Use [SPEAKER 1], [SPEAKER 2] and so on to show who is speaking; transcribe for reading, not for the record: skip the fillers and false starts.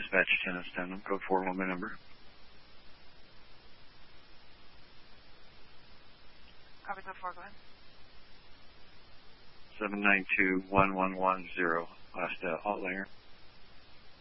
[SPEAKER 1] dispatch 10 Addendum, code 41, my number.
[SPEAKER 2] Copy, code 4, go ahead.
[SPEAKER 1] 792-1110, last outlier.